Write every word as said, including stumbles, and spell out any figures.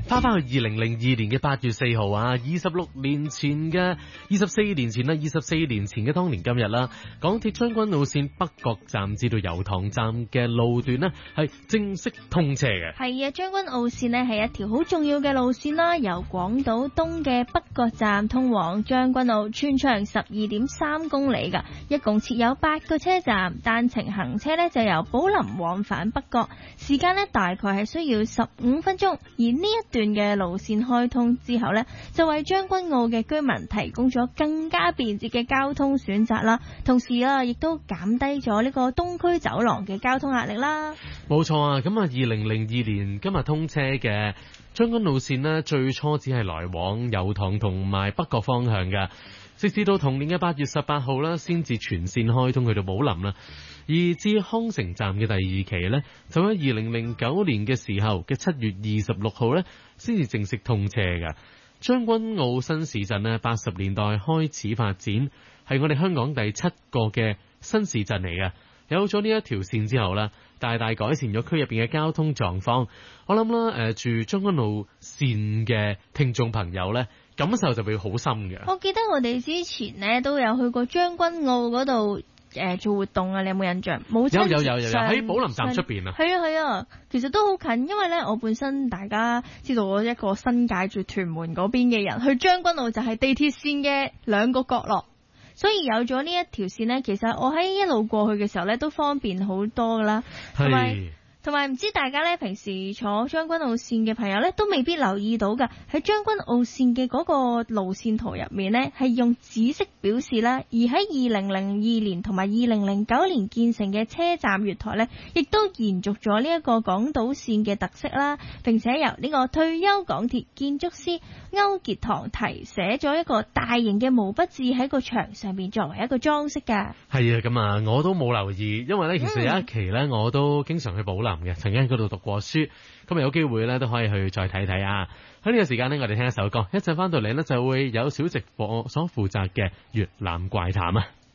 翻翻去二零零二年嘅八月四號啊，二十六年前嘅二十四年前啦，二十四年前嘅當年今日啦，港鐵將軍澳線北角站至到油塘站嘅路段呢係正式通車嘅。 係啊，將軍澳線呢係一條好重要嘅路線啦，由廣島東嘅北角站通往將軍澳，全長十二點三公里噶，一共設有八個車站，單程行車呢就由寶林往返北角，時間呢大概係需要十五分鐘，而呢一段嘅路線開通之後呢，就為將軍澳嘅居民提供咗更加便捷嘅交通選擇啦，同時啊，亦都減低咗呢個東區走廊嘅交通壓力啦。 冇錯啊，咁啊，二零零二年今日通車嘅將軍澳線呢，最初只係來往油塘同埋北角方向嘅，直至到同年嘅八月十八號啦，先至全線開通去到寶林啦。而至康城站嘅第二期呢，就喺二零零九年嘅時候嘅七月二十六號呢，先至正式通車㗎。將軍澳新市鎮呢，八十年代開始發展，係我哋香港第七個嘅新市鎮嚟嘅。有咗呢一條線之後啦，大大改善咗區入邊嘅交通狀況。我諗啦，誒住將軍澳線嘅聽眾朋友呢，感受就會好深嘅。 我記得我哋之前呢都有去過將軍澳嗰度誒做活動啊，你有冇印象？冇。 有有有有有喺寶林站出邊啊。係啊係啊，其實都好近，因為呢，我本身大家知道我一個新界住屯門嗰邊嘅人，去將軍澳就係地鐵線嘅兩個角落。所以有咗呢一條線呢，其實我喺一路過去嘅時候呢，都方便好多噶啦，同埋同埋唔知大家呢，平時坐將軍澳線嘅朋友呢，都未必留意到噶，喺將軍澳線嘅嗰個路線圖入面呢，係用紫色表示啦，而喺二零零二年同埋二零零九年建成嘅車站月台呢，亦都延續咗呢一個港島線嘅特色啦，並且由呢個退休港鐵建築師歐傑堂題寫咗一個大型嘅毛筆字喺個牆上面作為一個裝飾㗎。 係啊，咁啊，我都冇留意，因為呢，其實有一期呢，我都經常去寶林嘅，曾經喺嗰度讀過書，今日有機會呢，都可以去再睇睇啊。喺呢個時間呢，我哋聽一首歌，一陣翻到嚟呢，就會有小直播所負責嘅粵南怪談啊。